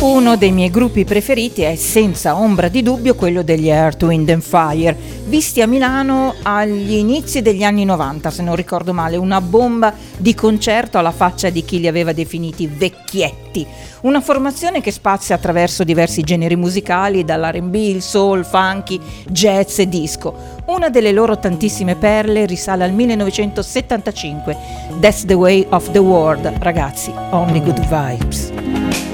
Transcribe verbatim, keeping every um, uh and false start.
Uno dei miei gruppi preferiti è senza ombra di dubbio quello degli Earth, Wind and Fire, visti a Milano agli inizi degli anni novanta, se non ricordo male, una bomba di concerto alla faccia di chi li aveva definiti vecchietti. Una formazione che spazia attraverso diversi generi musicali, dall'R and B, il soul, funky, jazz e disco. Una delle loro tantissime perle risale al millenovecentosettantacinque. That's the way of the world, ragazzi, only good vibes.